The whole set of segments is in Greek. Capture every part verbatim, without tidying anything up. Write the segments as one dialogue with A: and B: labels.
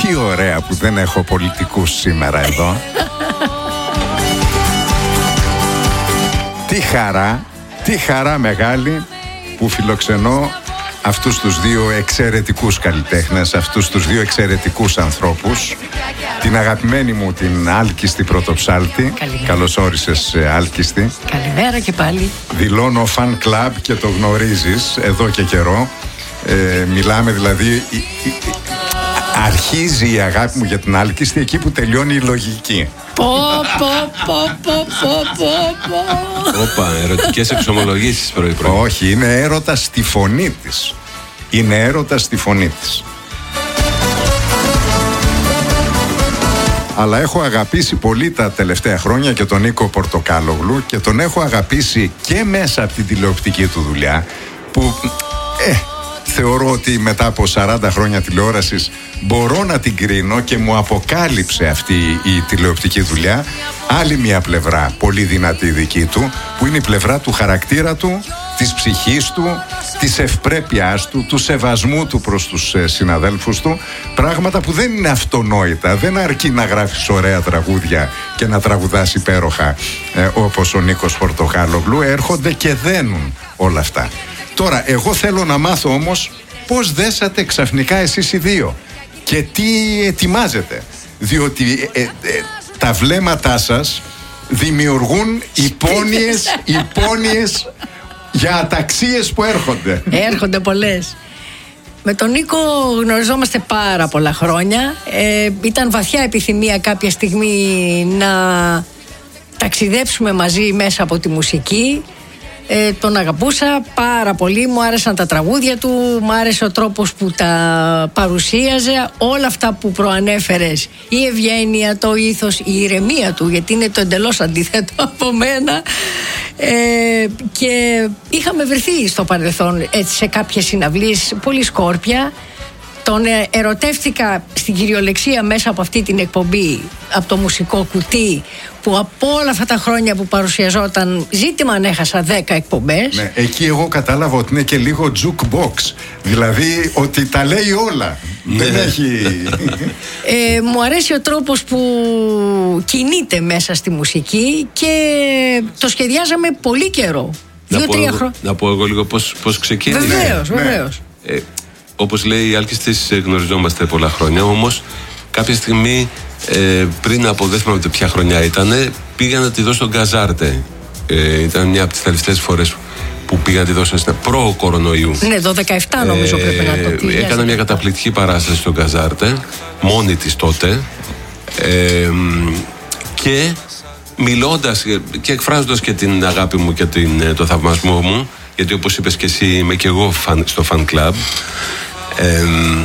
A: Τι ωραία που δεν έχω πολιτικούς σήμερα εδώ. Τι χαρά, τι χαρά μεγάλη που φιλοξενώ αυτούς τους δύο εξαιρετικούς καλλιτέχνες, αυτούς τους δύο εξαιρετικούς ανθρώπους. Την αγαπημένη μου την Άλκιστη Πρωτοψάλτη. Καλώς όρισες, Άλκιστη.
B: Καλημέρα και πάλι.
A: Δηλώνω fan club και το γνωρίζεις εδώ και καιρό. ε, Μιλάμε δηλαδή, αρχίζει η αγάπη μου για την Άλκιστη εκεί που τελειώνει η λογική.
B: Πω πω πω πω πω πω.
C: Όπα, ερωτικές εξομολογήσεις πρωί-πρωί.
A: Όχι, είναι έρωτα στη φωνή της. Είναι έρωτα στη φωνή της. Αλλά έχω αγαπήσει πολύ τα τελευταία χρόνια και τον Νίκο Πορτοκάλογλου και τον έχω αγαπήσει και μέσα από την τηλεοπτική του δουλειά που ε, θεωρώ ότι μετά από σαράντα χρόνια τηλεόρασης μπορώ να την κρίνω και μου αποκάλυψε αυτή η τηλεοπτική δουλειά άλλη μια πλευρά πολύ δυνατή δική του, που είναι η πλευρά του χαρακτήρα του, της ψυχής του, της ευπρέπειάς του, του σεβασμού του προς τους ε, συναδέλφους του. Πράγματα που δεν είναι αυτονόητα. Δεν αρκεί να γράφεις ωραία τραγούδια και να τραγουδάς υπέροχα ε, όπως ο Νίκος Πορτοκάλογλου. Έρχονται και δένουν όλα αυτά. Τώρα, εγώ θέλω να μάθω όμως πώς δέσατε ξαφνικά εσείς οι δύο και τι ετοιμάζετε. Διότι ε, ε, ε, τα βλέμματά σας δημιουργούν υπόνοιες, υπόνοιες για αταξίες που έρχονται.
B: Έρχονται πολλές. Με τον Νίκο γνωριζόμαστε πάρα πολλά χρόνια. ε, Ήταν βαθιά επιθυμία κάποια στιγμή να ταξιδέψουμε μαζί μέσα από τη μουσική. Ε, τον αγαπούσα πάρα πολύ, μου άρεσαν τα τραγούδια του, μου άρεσε ο τρόπος που τα παρουσίαζε, όλα αυτά που προανέφερες, η ευγένεια, το ήθος, η ηρεμία του, γιατί είναι το εντελώς αντίθετο από μένα. Ε, και είχαμε βρεθεί στο παρελθόν έτσι, σε κάποιες συναυλίες, πολύ σκόρπια. Τον ερωτεύτηκα στην κυριολεξία μέσα από αυτή την εκπομπή, από το μουσικό κουτί, που από όλα αυτά τα χρόνια που παρουσιαζόταν, ζήτημα αν έχασα δέκα εκπομπές.
A: Ναι, εκεί εγώ κατάλαβα ότι είναι και λίγο jukebox. Δηλαδή ότι τα λέει όλα. Δεν έχει...
B: ε, μου αρέσει ο τρόπος που κινείται μέσα στη μουσική και το σχεδιάζαμε πολύ καιρό. Δύο-τρία χρόνια.
C: Να πω εγώ λίγο πώς, πώς ξεκίνησε.
B: Βεβαίως,
A: ναι,
B: βεβαίως.
C: Ε, όπως λέει η Άλκιστης, γνωριζόμαστε πολλά χρόνια. Όμως κάποια στιγμή ε, πριν από δεν θυμάμαι ποια χρονιά ήταν, πήγα να τη δώσω στον Καζάρτε. Ε, ήταν μια από τις τελευταίες φορές που πήγα να τη δώσω στην προ-κορονοϊού.
B: Ναι, το δεκαεπτά νομίζω ε, πρέπει να το πει.
C: Έκανα μια καταπληκτική παράσταση στον Καζάρτε, μόνη της τότε. Ε, και μιλώντας και εκφράζοντας και την αγάπη μου και την, το θαυμασμό μου, γιατί όπως είπες και εσύ είμαι και εγώ φαν, στο fan club, ε,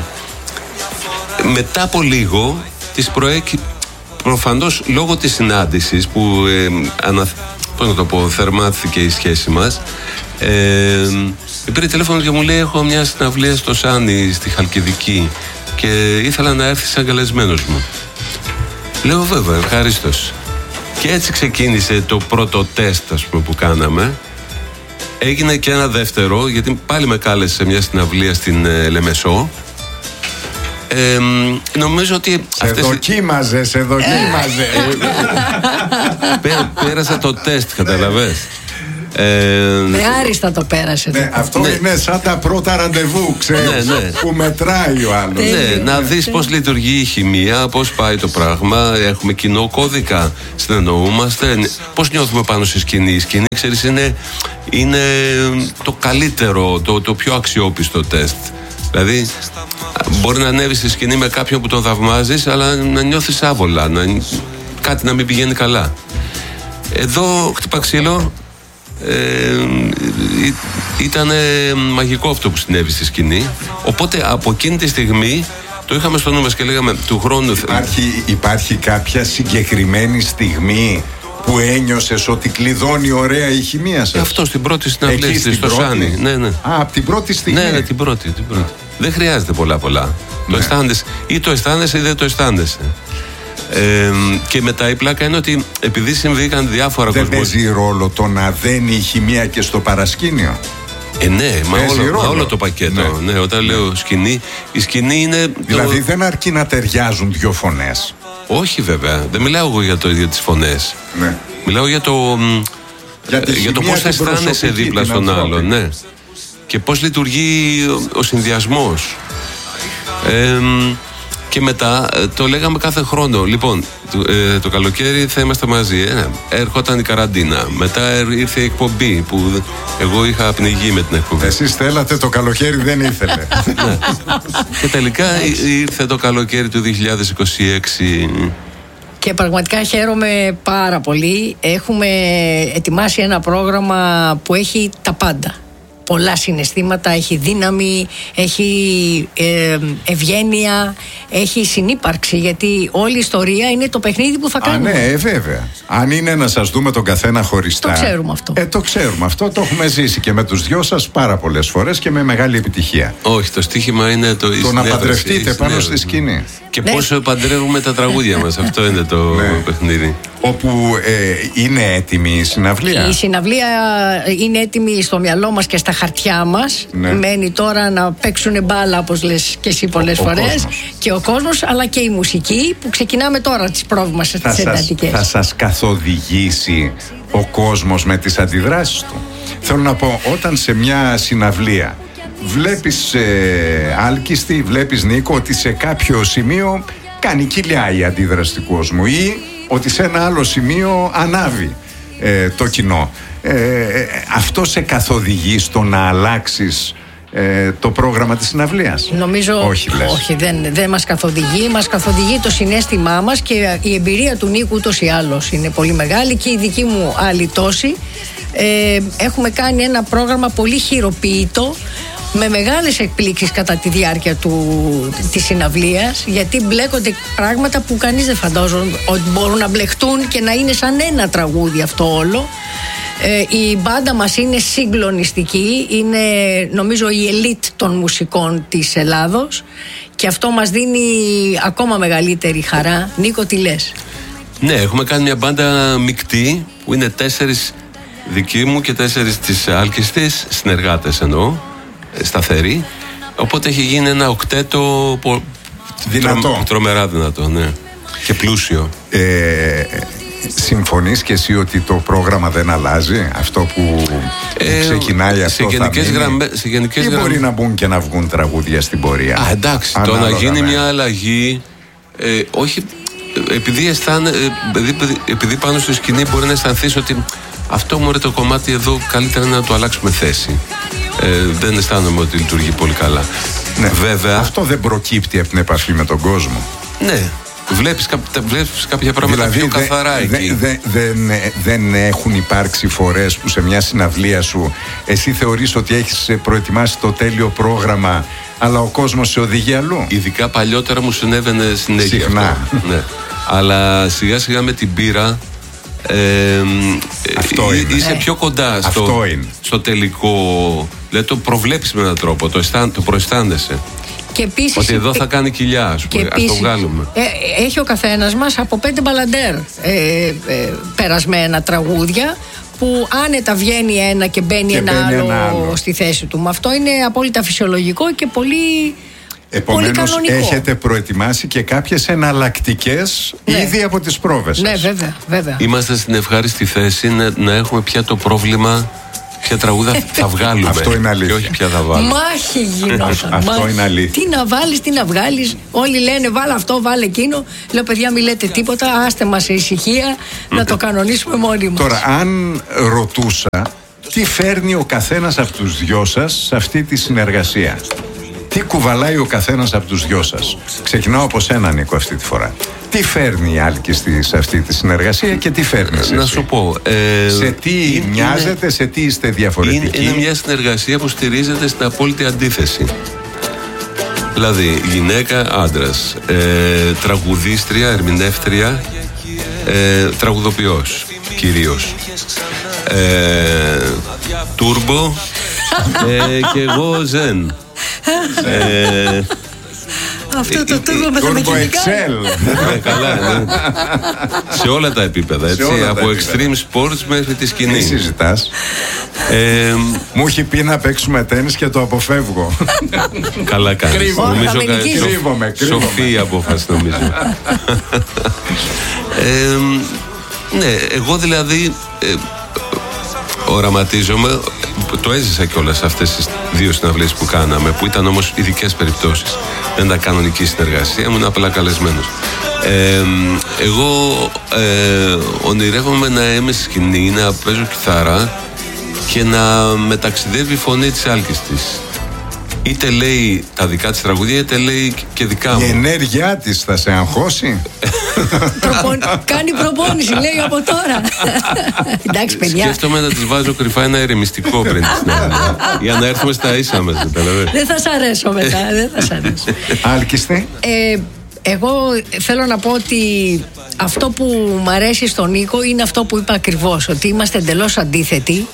C: μετά από λίγο της προέκυψε, προφανώς λόγω της συνάντησης που ε, ανα, πώς να το πω, θερμάθηκε η σχέση μας, ε, πήρε τηλέφωνο και μου λέει έχω μια συναυλία στο Σάνι στη Χαλκιδική και ήθελα να έρθει σαν καλεσμένος μου. Λέω βέβαια, ευχαρίστως. Και έτσι ξεκίνησε το πρώτο τεστ, ας πούμε, που κάναμε. Έγινε και ένα δεύτερο, γιατί πάλι με κάλεσε σε μια συναυλία στην ε, Λεμεσό. Ε, νομίζω ότι
A: σε αυτές... δοκίμαζε, σε δοκίμαζε.
C: Πέ, πέρασα το τεστ, καταλαβες. Ε,
B: με άριστα το πέρασε.
A: Ναι, αυτό ναι. Είναι σαν τα πρώτα ραντεβού, ξέρεις, ναι, ναι. Που μετράει ο άλλος.
C: Ναι, να δεις πώς λειτουργεί η χημεία, πώς πάει το πράγμα. Έχουμε κοινό κώδικα, συνεννοούμαστε. Πώς νιώθουμε πάνω στη σκηνή. Η σκηνή, ξέρεις, είναι, είναι το καλύτερο, το, το πιο αξιόπιστο τεστ. Δηλαδή, μπορεί να ανέβεις στη σκηνή με κάποιον που τον θαυμάζεις, αλλά να νιώθεις άβολα, να, κάτι να μην πηγαίνει καλά. Εδώ, χτυπά ξύλο. Ε, ήταν μαγικό αυτό που συνέβη στη σκηνή. Οπότε από εκείνη τη στιγμή το είχαμε στο νου μας και λέγαμε του χρόνου.
A: Υπάρχει, υπάρχει κάποια συγκεκριμένη στιγμή που ένιωσες ότι κλειδώνει ωραία η χημεία σας?
C: Ε, αυτό στην πρώτη συναυλία στη στο Σάνι. Ναι, ναι.
A: Α, από την πρώτη στιγμή.
C: Ναι, ναι, την πρώτη, την πρώτη. Δεν χρειάζεται πολλά πολλά. Ναι. Το αισθάνεσαι, ή το αισθάνεσαι ή δεν το αισθάνεσαι. Ε, και μετά η πλάκα είναι ότι επειδή συμβήκαν διάφορα
A: δεν
C: κοσμos...
A: παίζει ρόλο το να δένει η χημεία και στο παρασκήνιο.
C: Ε, ναι, μα όλο, μα όλο το πακέτο.
A: Ναι.
C: Ναι, όταν λέω σκηνή, η σκηνή είναι.
A: Δηλαδή
C: το...
A: δεν αρκεί να ταιριάζουν δύο φωνές.
C: Όχι, βέβαια. Δεν μιλάω εγώ για, το, για τις φωνές.
A: Ναι.
C: Μιλάω για το.
A: Για,
C: για το πώς θα αισθάνεσαι δίπλα στον άλλον. Ναι. Και πώς λειτουργεί ο, ο συνδυασμός. Ε, και μετά το λέγαμε κάθε χρόνο. Λοιπόν, το, ε, το καλοκαίρι θα είμαστε μαζί. Ε, έρχονταν η καραντίνα. Μετά ήρθε η εκπομπή που εγώ είχα πνιγεί με την εκπομπή.
A: Εσείς θέλατε, το καλοκαίρι δεν ήθελε.
C: Ναι. Και τελικά ήρθε το καλοκαίρι του δύο χιλιάδες είκοσι έξι.
B: Και πραγματικά χαίρομαι πάρα πολύ. Έχουμε ετοιμάσει ένα πρόγραμμα που έχει τα πάντα. Πολλά συναισθήματα, έχει δύναμη, έχει ε, ευγένεια, έχει συνύπαρξη, γιατί όλη η ιστορία είναι το παιχνίδι που θα κάνουμε.
A: Α, ναι, ε, βέβαια. Αν είναι να σας δούμε τον καθένα χωριστά.
B: Το ξέρουμε αυτό.
A: Ε, το ξέρουμε αυτό. Το έχουμε ζήσει και με τους δυο σας πάρα πολλές φορές και με μεγάλη επιτυχία.
C: Όχι, το στοίχημα είναι το.
A: Το να παντρευτείτε πάνω στη σκηνή.
C: Και
B: ναι.
C: πώς παντρεύουμε τα τραγούδια μας. Αυτό είναι το ναι. παιχνίδι.
A: Όπου ε, είναι έτοιμη η συναυλία.
B: Η συναυλία είναι έτοιμη στο μυαλό μας και στα χαρτιά μας.
A: Ναι.
B: Μένει τώρα να παίξουν μπάλα, όπως λες και εσύ πολλές
A: ο, ο
B: φορές.
A: κόσμος.
B: Και ο κόσμος, αλλά και η μουσική που ξεκινάμε τώρα τις πρόβες μας τις εντατικές.
A: Θα σας καθοδηγήσει ο κόσμος με τις αντιδράσεις του. Θέλω να πω, όταν σε μια συναυλία βλέπεις ε, άλκιστη, βλέπεις Νίκο, ότι σε κάποιο σημείο κάνει κοιλιά η αντίδραση του κόσμου ή ότι σε ένα άλλο σημείο ανάβει ε, το κοινό. Ε, ε, αυτό σε καθοδηγεί στο να αλλάξεις ε, το πρόγραμμα της συναυλίας?
B: Νομίζω
A: όχι, λες.
B: όχι δεν, δεν μας καθοδηγεί. Μας καθοδηγεί το συναίσθημά μας και η εμπειρία του Νίκου ούτως ή άλλως είναι πολύ μεγάλη και η δική μου άλλη τόση. Ε, έχουμε κάνει ένα πρόγραμμα πολύ χειροποίητο, με μεγάλες εκπλήξεις κατά τη διάρκεια του, της συναυλίας, γιατί μπλέκονται πράγματα που κανείς δεν φαντάζεται ότι μπορούν να μπλεχτούν και να είναι σαν ένα τραγούδι αυτό όλο. Ε, η μπάντα μας είναι συγκλονιστική, είναι νομίζω η ελίτ των μουσικών της Ελλάδος και αυτό μας δίνει ακόμα μεγαλύτερη χαρά. Νίκο, τι λες?
C: Ναι, έχουμε κάνει μια μπάντα μεικτή που είναι τέσσερις δικοί μου και τέσσερις της άλκιστης, συνεργάτες εννοώ, σταθερή. Οπότε έχει γίνει ένα οκτέτο πο...
A: δυνατό.
C: Τρο... τρομερά δυνατό, ναι. Και πλούσιο.
A: Ε, συμφωνείς και εσύ ότι το πρόγραμμα δεν αλλάζει? Αυτό που ε, ξεκινάει
C: σε
A: αυτό
C: γενικές
A: θα μείνει?
C: γραμμές, σε γενικές
A: ή
C: γραμμές...
A: μπορεί να μπουν και να βγουν τραγούδια στην πορεία?
C: Α, εντάξει,
A: ανάλογα,
C: το να γίνει
A: ναι.
C: μια αλλαγή ε, όχι, επειδή, αισθάνε, επειδή, επειδή πάνω στη σκηνή μπορεί να αισθανθείς ότι αυτό μωρέ το κομμάτι εδώ καλύτερα είναι να το αλλάξουμε θέση. Ε, δεν αισθάνομαι ότι λειτουργεί πολύ καλά.
A: Ναι.
C: Βέβαια,
A: αυτό δεν προκύπτει από την επαφή με τον κόσμο?
C: Ναι. Βλέπεις, βλέπεις κάποια πράγματα
A: δηλαδή,
C: πιο καθαρά
A: δε,
C: εκεί.
A: δε, δε, δεν, δεν έχουν υπάρξει φορές που σε μια συναυλία σου εσύ θεωρείς ότι έχεις προετοιμάσει το τέλειο πρόγραμμα, αλλά ο κόσμος σε οδηγεί αλλού?
C: Ειδικά παλιότερα μου συνέβαινε συνέχεια
A: συχνά.
C: Αυτό. Ναι. Αλλά σιγά σιγά με την πείρα ε,
A: αυτό
C: ε,
A: είναι.
C: είσαι πιο κοντά στο,
A: αυτό είναι.
C: στο τελικό. Δηλαδή το προβλέπεις με έναν τρόπο, το, αισθάν, το προαισθάνεσαι.
B: Και επίσης,
C: ότι εδώ θα κάνει κοιλιά, ας πούμε, ας το βγάλουμε.
B: Ε, έχει ο καθένας μας από πέντε μπαλαντέρ ε, ε, περασμένα τραγούδια που άνετα βγαίνει ένα και μπαίνει,
A: και
B: ένα,
A: μπαίνει
B: άλλο
A: ένα άλλο
B: στη θέση του. Με αυτό είναι απόλυτα φυσιολογικό και πολύ,
A: επομένως,
B: πολύ κανονικό.
A: έχετε προετοιμάσει και κάποιες εναλλακτικές
B: ναι.
A: ήδη από τις πρόβες σας.
B: Ναι, βέβαια, βέβαια.
C: Είμαστε στην ευχάριστη θέση να, να έχουμε πια το πρόβλημα ποια τραγούδα θα βγάλουμε.
A: Αυτό είναι αλήθεια.
C: Και όχι ποια θα βάλουμε.
B: Μάχη γινόταν.
A: Αυτό
B: Μάχη.
A: είναι αλήθεια.
B: Τι να βάλεις, τι να βγάλεις. Όλοι λένε βάλε αυτό, βάλε εκείνο. Λέω παιδιά, μην λέτε τίποτα. Άστε μας σε ησυχία να το κανονίσουμε μόνοι μας.
A: Τώρα, αν ρωτούσα, τι φέρνει ο καθένας από τους δυο σας σε αυτή τη συνεργασία? Τι κουβαλάει ο καθένας από τους δυο σας? Ξεκινάω από σένα, Νίκο, αυτή τη φορά. Τι φέρνει η Άλκιστη σε αυτή τη συνεργασία και τι φέρνεις
C: Να
A: εσύ?
C: σου πω. Ε,
A: σε τι
C: είναι,
A: μοιάζετε, σε τι είστε διαφορετικοί?
C: Είναι, είναι μια συνεργασία που στηρίζεται στην απόλυτη αντίθεση. Δηλαδή, γυναίκα, άντρας, ε, τραγουδίστρια, ερμηνεύτρια, ε, τραγουδοποιός κυρίως. Ε, τούρμπο ε, και εγώ ζεν. Ε,
B: Αυτό το τούρμπο με τα μηχανικά.
C: Καλά, ναι. Σε όλα τα επίπεδα, έτσι. Από extreme sports μέχρι τη σκηνή.
A: Τι συζητάς?
C: Ε,
A: Μου έχει πει να παίξουμε τένις και το αποφεύγω.
C: Καλά κάνεις.
A: Κρύβομαι.
C: Νομίζω
B: Θα με νικήσεις.
C: σοφ-
A: Κρύβομαι, κρύβομαι.
C: Σοφή η απόφαση, νομίζω. ε, ναι, εγώ δηλαδή ε, οραματίζομαι, το έζησα κιόλας αυτές τις δύο συναυλίες που κάναμε, που ήταν όμως ειδικές περιπτώσεις. Δεν ήταν κανονική συνεργασία, ήμουν απλά καλεσμένος. Ε, εγώ ε, ονειρεύομαι να είμαι στη σκηνή, να παίζω κιθάρα και να μεταξιδεύει η φωνή της άλκης της. Είτε λέει τα δικά της τραγούδια, είτε λέει και δικά μου.
A: Η ενέργειά της θα σε αγχώσει.
B: Προπον... Κάνει προπόνηση, λέει από τώρα. Εντάξει, παιδιά.
C: Σκέφτομαι να της βάζω κρυφά ένα ερεμιστικό πριν τη συναυλία. Για να έρθουμε στα ίσα μας, δηλαδή.
B: Δεν θα σ' αρέσω μετά, δεν θα σ' αρέσω.
A: Άλκιστη.
B: Ε, εγώ θέλω να πω ότι αυτό που μου αρέσει στον Νίκο είναι αυτό που είπα ακριβώς, ότι είμαστε εντελώς αντίθετοι,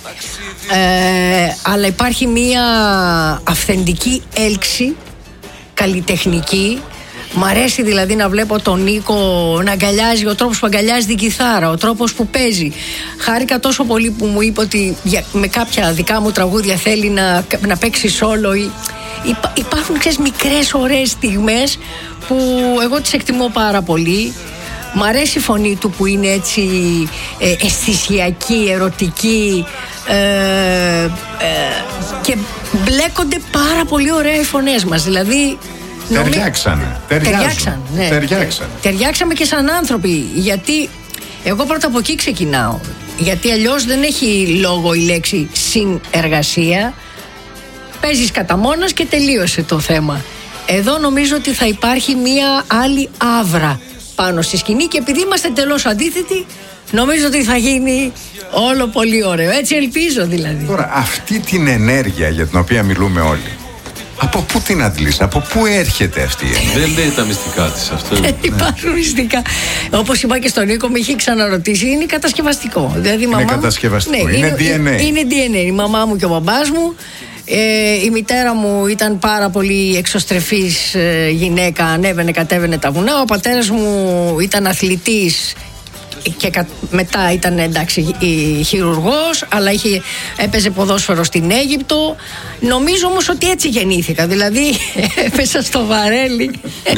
B: ε, αλλά υπάρχει μία αυθεντική έλξη καλλιτεχνική. Μ' αρέσει δηλαδή να βλέπω τον Νίκο να αγκαλιάζει, ο τρόπος που αγκαλιάζει την κιθάρα, ο τρόπος που παίζει. Χάρηκα τόσο πολύ που μου είπε ότι για, με κάποια δικά μου τραγούδια θέλει να, να παίξει σόλο. Υπά, υπάρχουν, ξέρεις, μικρές ωραίες στιγμές που εγώ τις εκτιμώ πάρα πολύ. Μ' αρέσει η φωνή του που είναι έτσι ε, αισθησιακή, ερωτική, ε, ε, και μπλέκονται πάρα πολύ ωραία οι φωνές μας. Δηλαδή
A: Ταιριάξανε.
B: Ταιριάξαν, ναι.
A: Ταιριάξαν.
B: Ταιριάξαμε και σαν άνθρωποι. Γιατί εγώ πρώτα από εκεί ξεκινάω. Γιατί αλλιώς δεν έχει λόγο η λέξη συνεργασία. Παίζεις κατά μόνος και τελείωσε το θέμα. Εδώ νομίζω ότι θα υπάρχει μία άλλη άβρα πάνω στη σκηνή και επειδή είμαστε εντελώς αντίθετοι, νομίζω ότι θα γίνει όλο πολύ ωραίο. Έτσι ελπίζω δηλαδή.
A: Τώρα, αυτή την ενέργεια για την οποία μιλούμε όλοι, από πού την αντλείς, από πού έρχεται αυτή η ενέργεια?
C: Δεν λέει τα μυστικά της αυτό.
B: Υπάρχουν μυστικά. Όπως είπα και στον Νίκο, με είχε ξαναρωτήσει, είναι κατασκευαστικό. Δηλαδή,
A: Είναι
B: μαμά...
A: κατασκευαστικό,
B: ναι,
A: είναι,
B: είναι
A: ντι εν έι.
B: Είναι ντι εν έι. Η μαμά μου και ο μπαμπάς μου. Ε, η μητέρα μου ήταν πάρα πολύ εξωστρεφής ε, γυναίκα, ανέβαινε, κατέβαινε τα βουνά. Ο πατέρας μου ήταν αθλητής και κα, μετά ήταν, εντάξει, χειρουργός, αλλά είχε, έπαιζε ποδόσφαιρο στην Αίγυπτο. Νομίζω όμως ότι έτσι γεννήθηκα, δηλαδή έπεσα στο βαρέλι.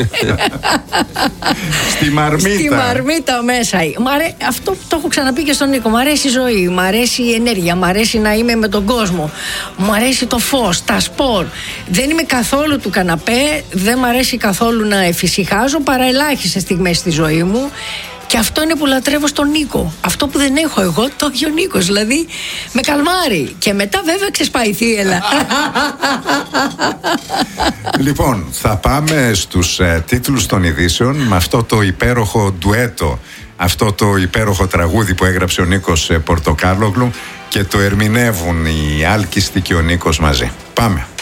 A: Στη μαρμίτα.
B: Στη μαρμίτα μέσα. Μ' αρέ... Αυτό το έχω ξαναπεί και στον Νίκο. Μ' αρέσει η ζωή, μ' αρέσει η ενέργεια, μ' αρέσει να είμαι με τον κόσμο, μ' αρέσει το φως, τα σπορ. Δεν είμαι καθόλου του καναπέ, δεν μ' αρέσει καθόλου να εφησυχάζω, παρά ελάχιστες στιγμές στη ζωή μου. Και αυτό είναι που λατρεύω στον Νίκο. Αυτό που δεν έχω εγώ, το έχει ο Νίκος. Δηλαδή, με καλμάρει. Και μετά βέβαια ξεσπάει η θύελα.
A: Λοιπόν, θα πάμε στους ε, τίτλους των ειδήσεων με αυτό το υπέροχο ντουέτο, αυτό το υπέροχο τραγούδι που έγραψε ο Νίκος ε, Πορτοκάλογλου και το ερμηνεύουν οι Άλκιστοι και ο Νίκος μαζί. Πάμε.